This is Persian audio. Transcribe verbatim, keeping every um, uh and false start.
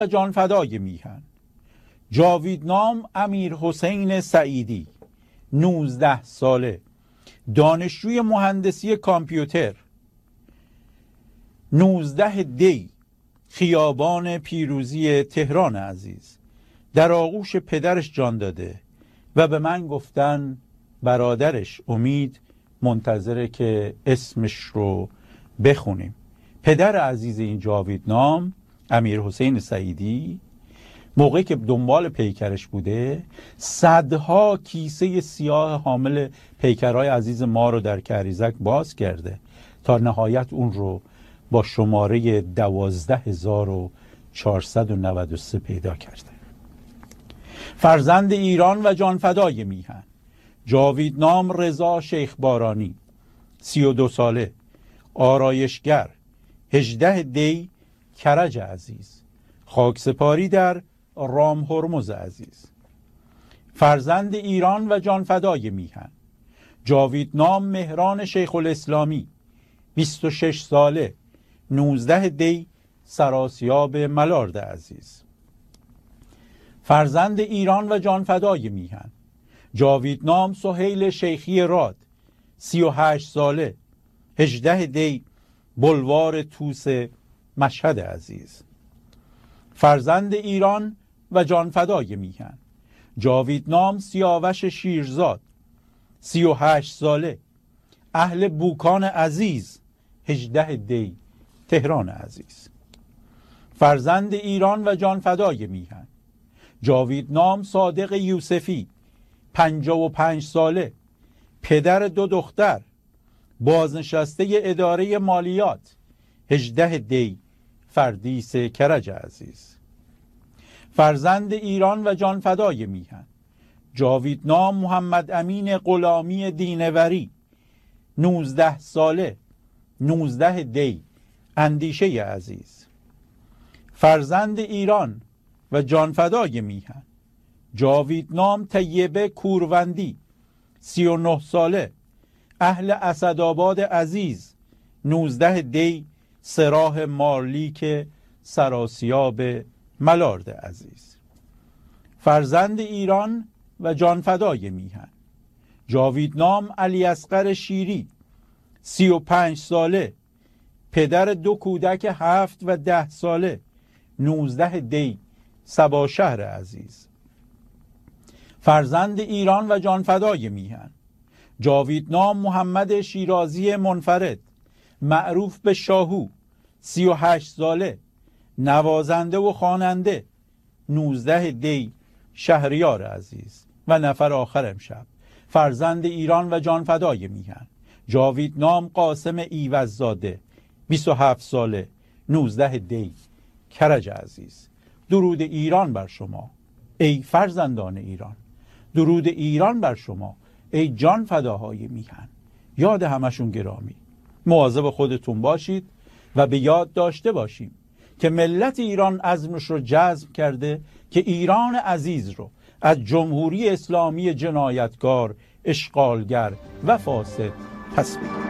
جان فدای میهن. جاویدنام امیر حسین سعیدی، نوزده ساله، دانشجوی مهندسی کامپیوتر، نوزده دی، خیابان پیروزی تهران عزیز. در آغوش پدرش جان داده و به من گفتن برادرش امید منتظره که اسمش رو بخونیم. پدر عزیز این جاویدنام امیر حسین سعیدی موقعی که دنبال پیکرش بوده صدها کیسه سیاه حامل پیکرهای عزیز ما رو در کریزک باز کرده تا نهایت اون رو با شماره دوازده هزار و چهارصد و نود و سه پیدا کرده. فرزند ایران و جانفدای میهن. جاویدنام رضا شیخ بارانی، سی و دو ساله، آرایشگر، هجده دی، کرج عزیز، خاکسپاری در رام هرمز عزیز. فرزند ایران و جانفدای میهن. جاویدنام مهران شیخ الاسلامی، بیست و شش ساله، نوزده دی، سراسیاب ملارد عزیز. فرزند ایران و جانفدای میهن. جاویدنام سهیل شیخی راد، سی و هشت ساله، هجده دی، بلوار توس مشهد عزیز. فرزند ایران و جانفدای میهن. جاویدنام سیاوش شیرزاد، سی و هشت ساله، اهل بوکان عزیز، هجده دی، تهران عزیز. فرزند ایران و جانفدای میهن. جاویدنام صادق یوسفی، پنجاه و پنج ساله، پدر دو دختر، بازنشسته اداره مالیات، هجده دی، فردیس کرج عزیز. فرزند ایران و جانفدای میهن. جاویدنام محمد امین غلامی دینوری، نوزده ساله، نوزده دی، اندیشه عزیز. فرزند ایران و جانفدای میهن. جاویدنام طیبه کوروندی، سی و نه ساله، اهل اسدآباد عزیز، نوزده دی، سراح مارلیک سراسیاب ملارد عزیز. فرزند ایران و جانفدای میهن. جاویدنام علی اصغر شیری، سی و پنج ساله، پدر دو کودک هفت و ده ساله، نوزده دی، سباشهر عزیز. فرزند ایران و جانفدای میهن. جاویدنام محمد شیرازی منفرد، معروف به شاهو، سی و هشت ساله، نوازنده و خواننده، نوزده دی، شهریار عزیز. و نفر آخر امشب، فرزند ایران و جانفدای میهن. جاویدنام قاسم ایوززاده، بیست و هفت ساله، نوزده دی، کرج عزیز. درود ایران بر شما ای فرزندان ایران. درود ایران بر شما ای جان فداهای میهن. یاد همشون گرامی. مواظب خودتون باشید و به یاد داشته باشیم که ملت ایران عزمش رو جزم کرده که ایران عزیز رو از جمهوری اسلامی جنایتکار، اشغالگر و فاسد پس بگیره.